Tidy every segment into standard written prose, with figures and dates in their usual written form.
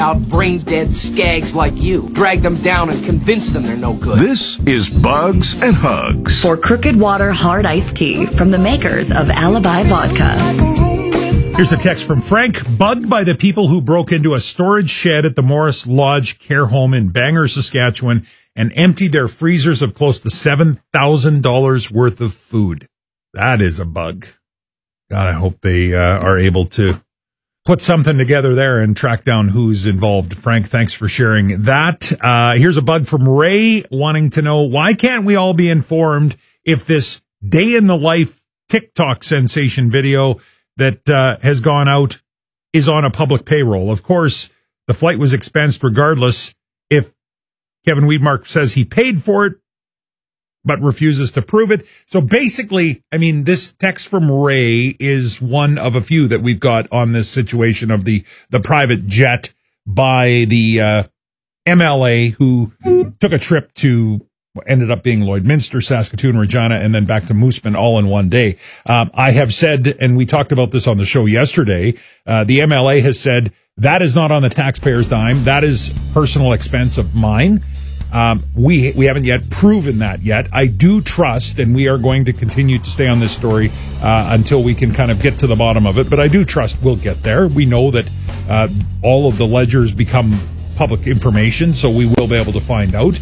out brain-dead skags like you. Drag them down and convince them they're no good. This is Bugs and Hugs. For Crooked Water Hard Iced Tea from the makers of Alibi Vodka. Here's a text from Frank. Bugged by the people who broke into a storage shed at the Morris Lodge Care Home in Bangor, Saskatchewan, and emptied their freezers of close to $7,000 worth of food. That is a bug. God, I hope they are able to put something together there and track down who's involved. Frank, thanks for sharing that. Here's a bug from Ray wanting to know, why can't we all be informed if this day in the life TikTok sensation video that has gone out is on a public payroll? Of course, the flight was expensed regardless. If Kevin Weidmark says he paid for it, but refuses to prove it. So basically, I mean, this text from Ray is one of a few that we've got on this situation of the private jet by the MLA who took a trip to what ended up being Lloydminster, Saskatoon, Regina, and then back to Moosomin all in one day. I have said, and we talked about this on the show yesterday, the MLA has said that is not on the taxpayer's dime. That is personal expense of mine. We haven't yet proven that yet. I do trust, and we are going to continue to stay on this story until we can kind of get to the bottom of it, but I do trust we'll get there. We know that all of the ledgers become public information, so we will be able to find out.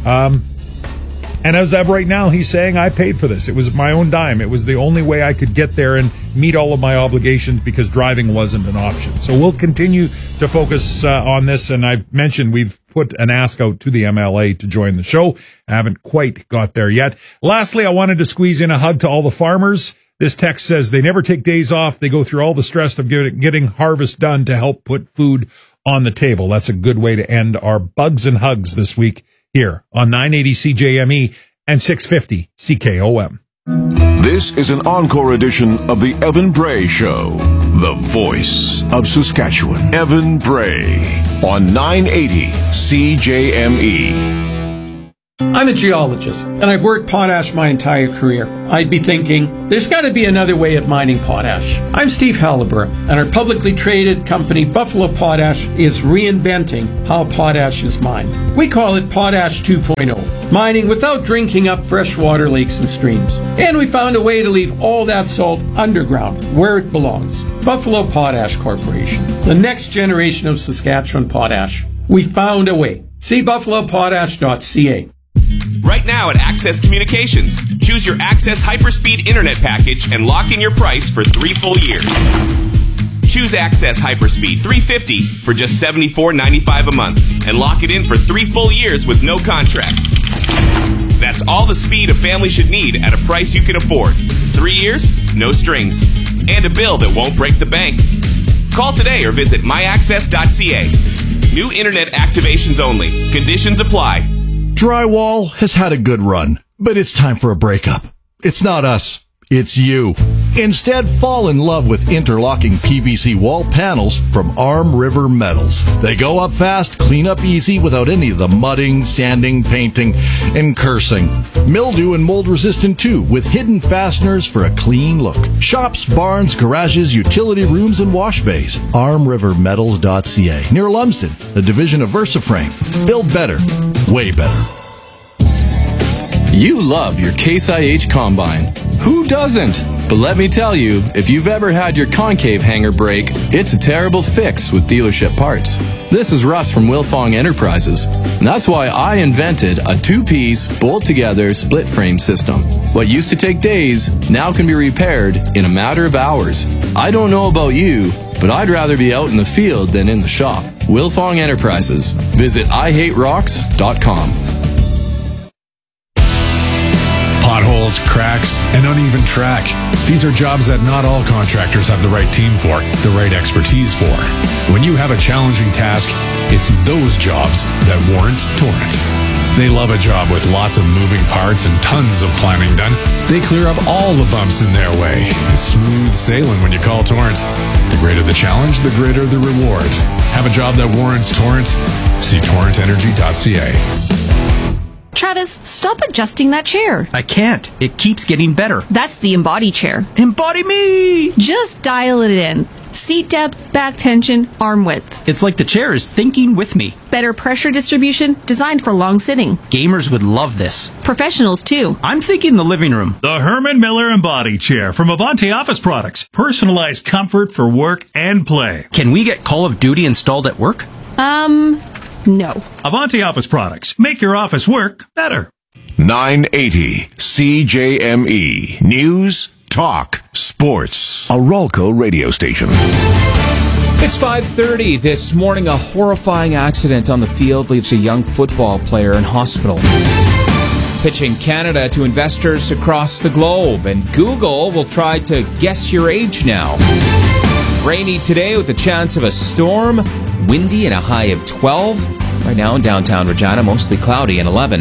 And as of right now, he's saying, I paid for this. It was my own dime. It was the only way I could get there and meet all of my obligations because driving wasn't an option. So we'll continue to focus on this. And I've mentioned we've put an ask out to the MLA to join the show. I haven't quite got there yet. Lastly, I wanted to squeeze in a hug to all the farmers. This text says they never take days off. They go through all the stress of getting harvest done to help put food on the table. That's a good way to end our Bugs and Hugs this week here on 980 CJME and 650 CKOM. This is an encore edition of the Evan Bray Show, the voice of Saskatchewan. Evan Bray on 980 CJME. I'm a geologist, and I've worked potash my entire career. I'd be thinking, there's got to be another way of mining potash. I'm Steve Halliburton, and our publicly traded company, Buffalo Potash, is reinventing how potash is mined. We call it Potash 2.0, mining without drinking up freshwater lakes and streams. And we found a way to leave all that salt underground, where it belongs. Buffalo Potash Corporation, the next generation of Saskatchewan potash. We found a way. See buffalopotash.ca. Right now at Access Communications, choose your Access Hyperspeed Internet package and lock in your price for 3 full years. Choose Access Hyperspeed 350 for just $74.95 a month and lock it in for 3 full years with no contracts. That's all the speed a family should need at a price you can afford. 3 years, no strings, and a bill that won't break the bank. Call today or visit myaccess.ca. New internet activations only. Conditions apply. Drywall has had a good run, but it's time for a breakup. It's not us, it's you. Instead, fall in love with interlocking PVC wall panels from Arm River Metals. They go up fast, clean up easy without any of the mudding, sanding, painting, and cursing. Mildew and mold resistant too, with hidden fasteners for a clean look. Shops, barns, garages, utility rooms, and wash bays. ArmRiverMetals.ca, near Lumsden, a division of VersaFrame. Build better, way better. You love your Case IH Combine. Who doesn't? But let me tell you, if you've ever had your concave hanger break, it's a terrible fix with dealership parts. This is Russ from Wilfong Enterprises. And that's why I invented a 2-piece, bolt-together, split-frame system. What used to take days now can be repaired in a matter of hours. I don't know about you, but I'd rather be out in the field than in the shop. Wilfong Enterprises. Visit IHateRocks.com. Potholes, cracks, and uneven track. These are jobs that not all contractors have the right team for, the right expertise for. When you have a challenging task, it's those jobs that warrant Torrent. They love a job with lots of moving parts and tons of planning done. They clear up all the bumps in their way. It's smooth sailing when you call Torrent. The greater the challenge, the greater the reward. Have a job that warrants Torrent? See torrentenergy.ca. Travis, stop adjusting that chair. I can't. It keeps getting better. That's the Embody chair. Embody me! Just dial it in. Seat depth, back tension, arm width. It's like the chair is thinking with me. Better pressure distribution, designed for long sitting. Gamers would love this. Professionals, too. I'm thinking the living room. The Herman Miller Embody Chair from Avanti Office Products. Personalized comfort for work and play. Can we get Call of Duty installed at work? No. Avanti Office Products. Make your office work better. 980 CJME. News, talk, sports. A Ralco radio station. It's 5:30 this morning. A horrifying accident on the field leaves a young football player in hospital. Pitching Canada to investors across the globe, and Google will try to guess your age now. Rainy today with a chance of a storm, windy and a high of 12. Right now in downtown Regina, mostly cloudy and 11.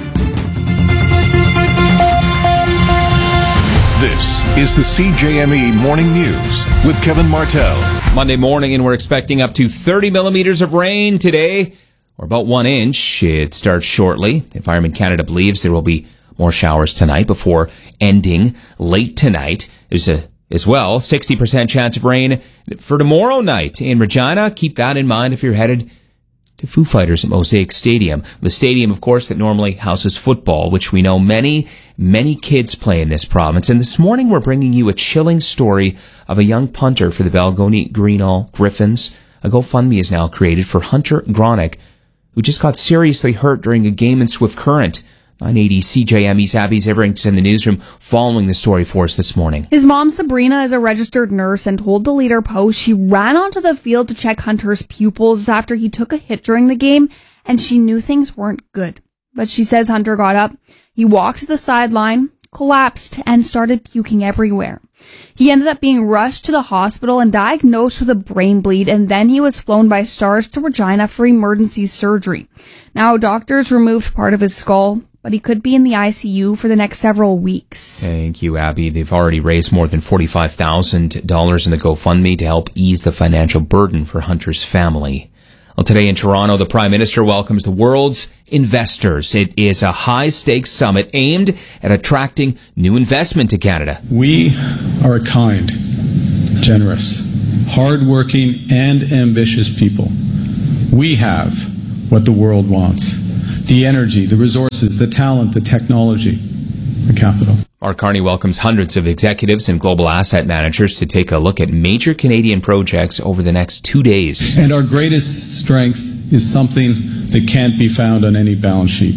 This is the CJME Morning News with Kevin Martell. Monday morning, and we're expecting up to 30 millimeters of rain today, or about 1 inch. It starts shortly. Environment Canada believes there will be more showers tonight before ending late tonight. There's as well 60% chance of rain for tomorrow night in Regina. Keep that in mind if you're headed to Foo Fighters at Mosaic Stadium. The stadium, of course, that normally houses football, which we know many kids play in this province. And this morning we're bringing you a chilling story of a young punter for the Balgonie Greenall Griffins. A GoFundMe is now created for Hunter Gronick, who just got seriously hurt during a game in Swift Current. 980 CJME's Abby Zivering's in the newsroom following the story for us this morning. His mom, Sabrina, is a registered nurse and told the Leader Post she ran onto the field to check Hunter's pupils after he took a hit during the game, and she knew things weren't good. But she says Hunter got up, he walked to the sideline, collapsed, and started puking everywhere. He ended up being rushed to the hospital and diagnosed with a brain bleed, and then he was flown by Stars to Regina for emergency surgery. Now, doctors removed part of his skull, but he could be in the ICU for the next several weeks. Thank you, Abby. They've already raised more than $45,000 in the GoFundMe to help ease the financial burden for Hunter's family. Well, today in Toronto, the Prime Minister welcomes the world's investors. It is a high-stakes summit aimed at attracting new investment to Canada. We are a kind, generous, hard-working, and ambitious people. We have what the world wants. The energy, the resources, the talent, the technology, the capital. Mark Carney welcomes hundreds of executives and global asset managers to take a look at major Canadian projects over the next 2 days. And our greatest strength is something that can't be found on any balance sheet.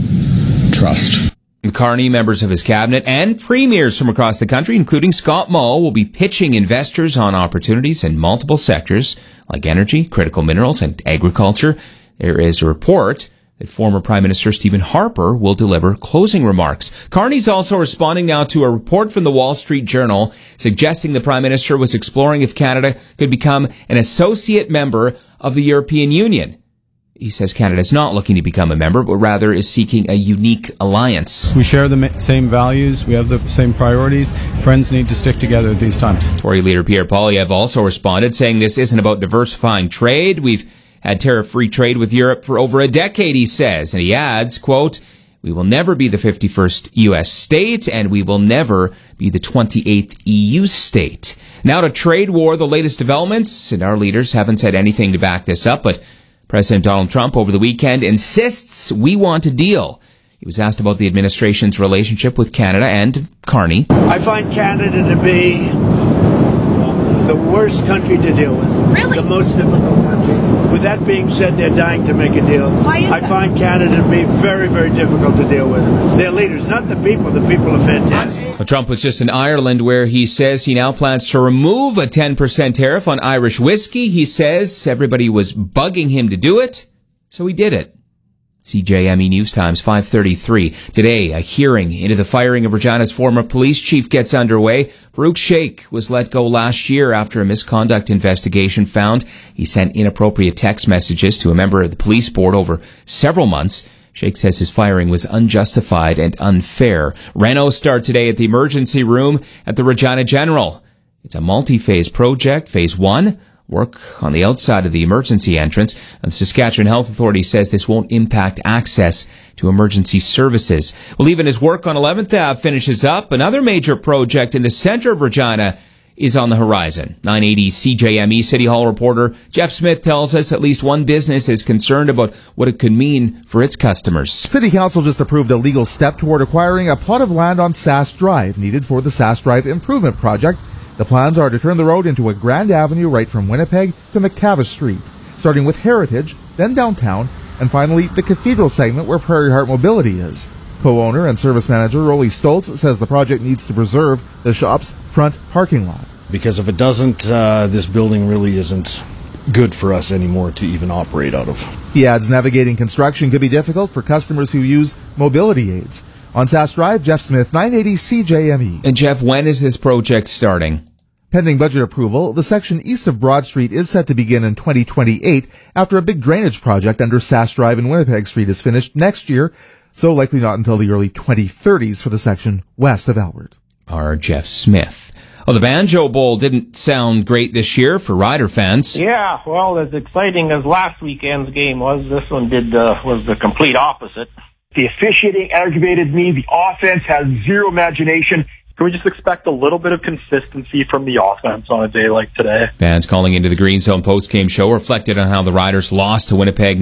Trust. Carney, members of his cabinet, and premiers from across the country, including Scott Moe, will be pitching investors on opportunities in multiple sectors like energy, critical minerals, and agriculture. There is a report that former Prime Minister Stephen Harper will deliver closing remarks. Carney's also responding now to a report from the Wall Street Journal suggesting the Prime Minister was exploring if Canada could become an associate member of the European Union. He says Canada is not looking to become a member, but rather is seeking a unique alliance. We share the same values. We have the same priorities. Friends need to stick together at these times. Tory leader Pierre Poilievre also responded, saying this isn't about diversifying trade. We've had tariff-free trade with Europe for over a decade, he says. And he adds, quote, we will never be the 51st U.S. state, and we will never be the 28th EU state. Now to trade war, the latest developments, and our leaders haven't said anything to back this up, but President Donald Trump over the weekend insists we want a deal. He was asked about the administration's relationship with Canada and Carney. I find Canada to be the worst country to deal with. Really? The most difficult country. With that being said, they're dying to make a deal. Why is I find Canada to be very, very difficult to deal with. Their leaders, not the people. The people are fantastic. Trump was just in Ireland, where he says he now plans to remove a 10% tariff on Irish whiskey. He says everybody was bugging him to do it, so he did it. CJME News Times 5:33. Today, a hearing into the firing of Regina's former police chief gets underway. Farouk Sheikh was let go last year after a misconduct investigation found he sent inappropriate text messages to a member of the police board over several months. Sheikh says his firing was unjustified and unfair. Renos start today at the emergency room at the Regina General. It's a multi-phase project. Phase 1, work on the outside of the emergency entrance. The Saskatchewan Health Authority says this won't impact access to emergency services. Well, even as work on 11th Ave finishes up, another major project in the center of Regina is on the horizon. 980 CJME City Hall reporter Jeff Smith tells us at least one business is concerned about what it could mean for its customers. City Council just approved a legal step toward acquiring a plot of land on Sass Drive needed for the Sass Drive Improvement Project. The plans are to turn the road into a grand avenue right from Winnipeg to McTavish Street, starting with Heritage, then downtown, and finally the Cathedral segment where Prairie Heart Mobility is. Co-owner and service manager Rolly Stoltz says the project needs to preserve the shop's front parking lot. Because if it doesn't, this building really isn't good for us anymore to even operate out of. He adds navigating construction could be difficult for customers who use mobility aids. On Sass Drive, Jeff Smith, 980 CJME. And Jeff, when is this project starting? Pending budget approval, the section east of Broad Street is set to begin in 2028 after a big drainage project under Sass Drive and Winnipeg Street is finished next year, so likely not until the early 2030s for the section west of Albert. Our Jeff Smith. Oh, the Banjo Bowl didn't sound great this year for Rider fans. Yeah, well, as exciting as last weekend's game was, this one was the complete opposite. The officiating aggravated me. The offense has zero imagination. Can we just expect a little bit of consistency from the offense on a day like today? Fans calling into the Green Zone post-game show reflected on how the Riders lost to Winnipeg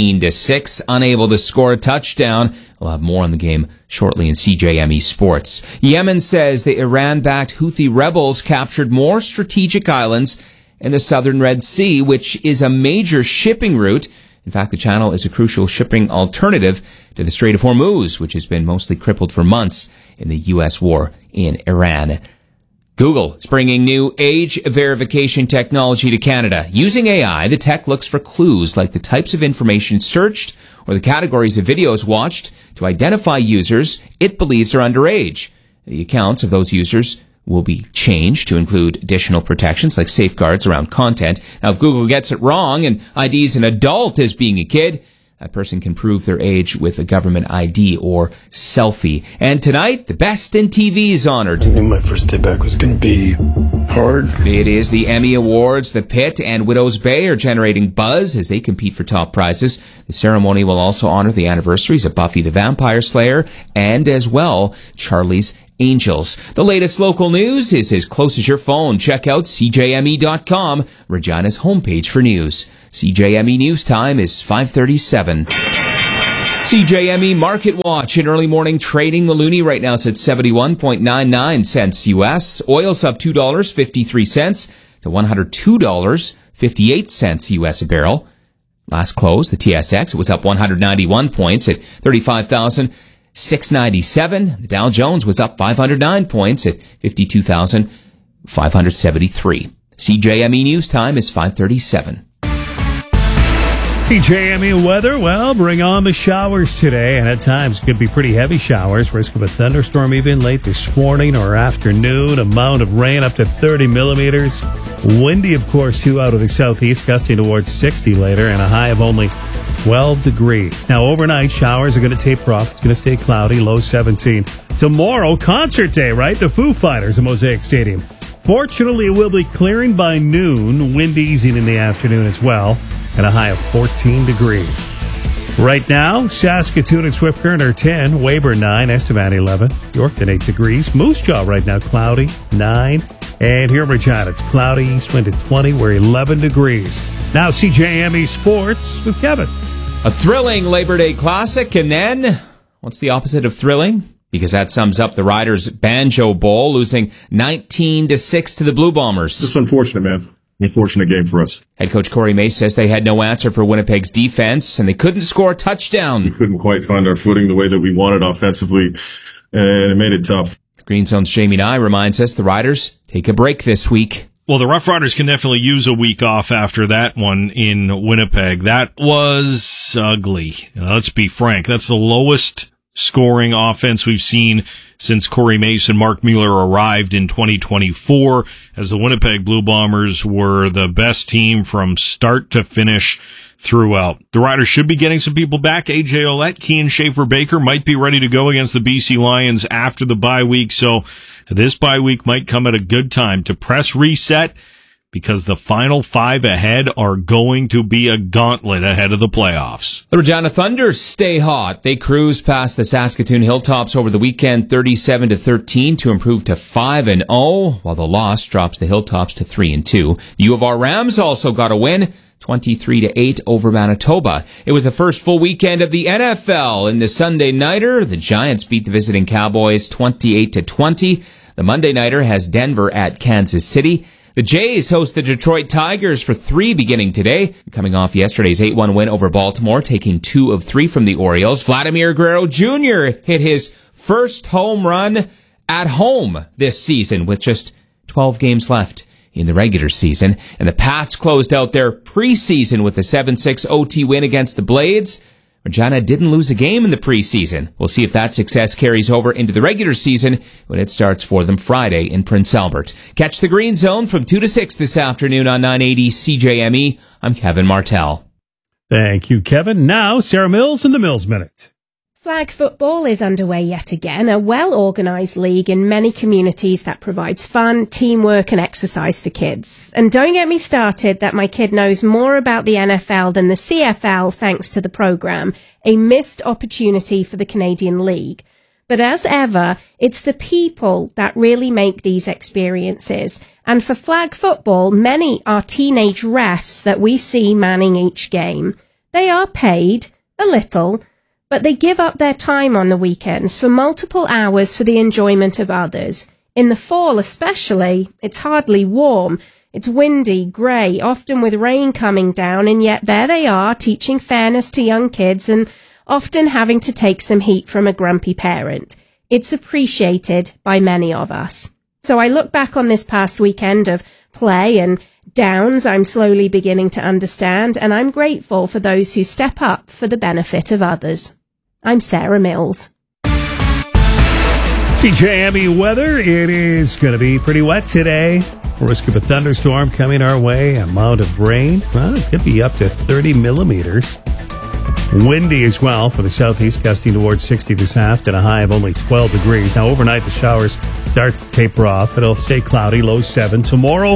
19-6, unable to score a touchdown. We'll have more on the game shortly in CJME Sports. Yemen says the Iran-backed Houthi rebels captured more strategic islands in the southern Red Sea, which is a major shipping route. In fact, the channel is a crucial shipping alternative to the Strait of Hormuz, which has been mostly crippled for months in the U.S. war in Iran. Google is bringing new age verification technology to Canada. Using AI, the tech looks for clues like the types of information searched or the categories of videos watched to identify users it believes are underage. The accounts of those users will be changed to include additional protections like safeguards around content. Now, if Google gets it wrong and IDs an adult as being a kid, that person can prove their age with a government ID or selfie. And tonight, the best in TV is honored. I knew my first day back was going to be hard. It is the Emmy Awards. The Pit and Widows Bay are generating buzz as they compete for top prizes. The ceremony will also honor the anniversaries of Buffy the Vampire Slayer and as well Charlie's Angels. The latest local news is as close as your phone. Check out CJME.com, Regina's homepage for news. CJME News Time is 5:37. CJME Market Watch in early morning trading. The loonie right now is at 71.99 cents U.S. Oil's up $2.53 to $102.58 U.S. a barrel. Last close, the TSX, it was up 191 points at 35,697. The Dow Jones was up 509 points at 52,573. CJME News Time is 5:37. CJME weather, well, bring on the showers today, and at times could be pretty heavy showers. Risk of a thunderstorm even late this morning or afternoon. Amount of rain up to 30 millimeters. Windy, of course, too, out of the southeast, gusting towards 60 later, and a high of only 12 degrees. Now, overnight, showers are going to taper off. It's going to stay cloudy, low 17. Tomorrow, concert day, right? The Foo Fighters at Mosaic Stadium. Fortunately, it will be clearing by noon, wind easing in the afternoon as well, and a high of 14 degrees. Right now, Saskatoon and Swift Current are 10, Weyburn 9, Estevan 11, Yorkton 8 degrees, Moose Jaw right now cloudy 9, and here in Regina it's cloudy, east wind at 20, we're 11 degrees. Now CJME Sports with Kevin. A thrilling Labor Day Classic, and then what's the opposite of thrilling? Because that sums up the Riders' Banjo Bowl, losing 19-6 to the Blue Bombers. Just unfortunate, man. Unfortunate game for us. Head coach Corey May says they had no answer for Winnipeg's defense, and they couldn't score a touchdown. We couldn't quite find our footing the way that we wanted offensively, and it made it tough. Green Zone's Jamie Nye reminds us the Riders take a break this week. Well, the Rough Riders can definitely use a week off after that one in Winnipeg. That was ugly. Let's be frank. That's the lowest scoring offense we've seen since Corey Mason, Mark Mueller arrived in 2024, as the Winnipeg Blue Bombers were the best team from start to finish throughout. The Riders should be getting some people back. AJ Ouellette, Kean Schaefer-Baker might be ready to go against the BC Lions after the bye week, so this bye week might come at a good time to press reset because the final 5 ahead are going to be a gauntlet ahead of the playoffs. The Regina Thunder stay hot. They cruise past the Saskatoon Hilltops over the weekend 37-13 to improve to 5-0, while the loss drops the Hilltops to 3-2. The U of R Rams also got a win, 23-8 over Manitoba. It was the first full weekend of the NFL. In the Sunday Nighter, the Giants beat the visiting Cowboys 28-20. The Monday Nighter has Denver at Kansas City. The Jays host the Detroit Tigers for 3 beginning today, coming off yesterday's 8-1 win over Baltimore, taking 2 of 3 from the Orioles. Vladimir Guerrero Jr. hit his first home run at home this season with just 12 games left in the regular season. And the Pats closed out their preseason with a 7-6 OT win against the Blades. Regina didn't lose a game in the preseason. We'll see if that success carries over into the regular season when it starts for them Friday in Prince Albert. Catch the Green Zone from 2 to 6 this afternoon on 980 CJME. I'm Kevin Martell. Thank you, Kevin. Now, Sarah Mills in the Mills Minute. Flag football is underway yet again, a well-organised league in many communities that provides fun, teamwork and exercise for kids. And don't get me started that my kid knows more about the NFL than the CFL thanks to the programme, a missed opportunity for the Canadian League. But as ever, it's the people that really make these experiences. And for flag football, many are teenage refs that we see manning each game. They are paid a little, but they give up their time on the weekends for multiple hours for the enjoyment of others. In the fall especially, it's hardly warm. It's windy, grey, often with rain coming down, and yet there they are teaching fairness to young kids and often having to take some heat from a grumpy parent. It's appreciated by many of us. So I look back on this past weekend of play and downs I'm slowly beginning to understand, and I'm grateful for those who step up for the benefit of others. I'm Sarah Mills. CJME weather. It is going to be pretty wet today. Risk of a thunderstorm coming our way. Amount of rain, well, it could be up to 30 millimeters. Windy as well for the southeast, gusting towards 60 this afternoon, a high of only 12 degrees. Now, overnight, the showers start to taper off. It'll stay cloudy, low 7. Tomorrow,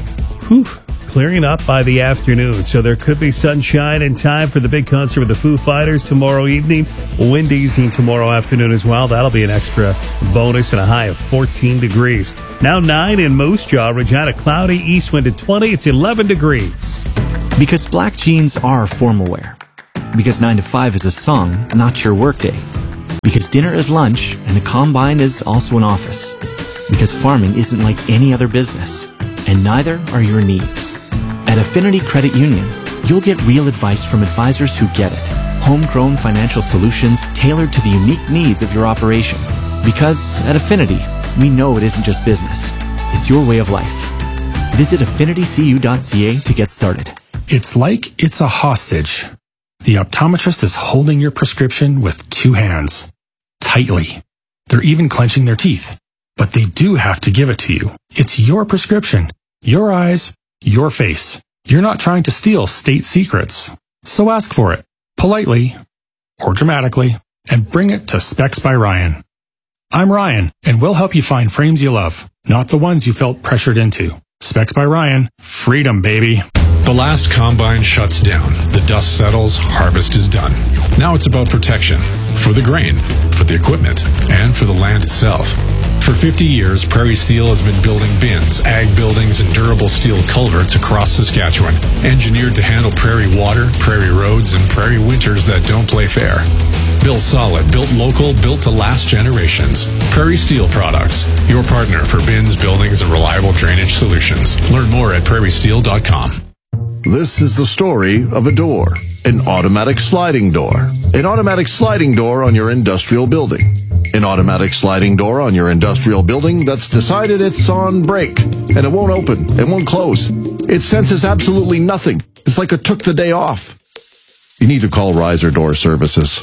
clearing up by the afternoon, so there could be sunshine in time for the big concert with the Foo Fighters tomorrow evening. Wind easing tomorrow afternoon as well. That'll be an extra bonus and a high of 14 degrees. Now 9 in Moose Jaw, Regina, cloudy, east wind at 20. It's 11 degrees. Because black jeans are formal wear. Because 9 to 5 is a song, not your workday. Because dinner is lunch and the combine is also an office. Because farming isn't like any other business. And neither are your needs. At Affinity Credit Union, you'll get real advice from advisors who get it. Homegrown financial solutions tailored to the unique needs of your operation. Because at Affinity, we know it isn't just business. It's your way of life. Visit affinitycu.ca to get started. It's like it's a hostage. The optometrist is holding your prescription with 2 hands. Tightly. They're even clenching their teeth. But they do have to give it to you. It's your prescription. Your eyes. Your face. You're not trying to steal state secrets. So ask for it, politely, or dramatically, and bring it to Specs by Ryan. I'm Ryan, and we'll help you find frames you love, not the ones you felt pressured into. Specs by Ryan. Freedom, baby. The last combine shuts down. The dust settles. Harvest is done. Now it's about protection. For the grain, for the equipment, and for the land itself. For 50 years, Prairie Steel has been building bins, ag buildings, and durable steel culverts across Saskatchewan, engineered to handle prairie water, prairie roads, and prairie winters that don't play fair. Built solid, built local, built to last generations. Prairie Steel Products, your partner for bins, buildings, and reliable drainage solutions. Learn more at prairiesteel.com. This is the story of a door, an automatic sliding door. An automatic sliding door on your industrial building. An automatic sliding door on your industrial building that's decided it's on break, and it won't open, it won't close. It senses absolutely nothing. It's like it took the day off. You need to call Riser Door Services.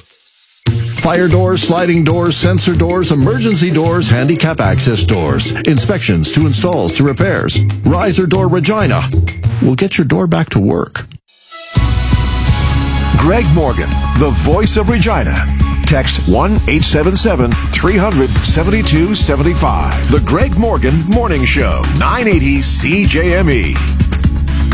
Fire doors, sliding doors, sensor doors, emergency doors, handicap access doors, inspections to installs to repairs. Riser Door Regina will get your door back to work. Greg Morgan, the voice of Regina. Text 1-877-300-7275. The Greg Morgan Morning Show, 980 CJME.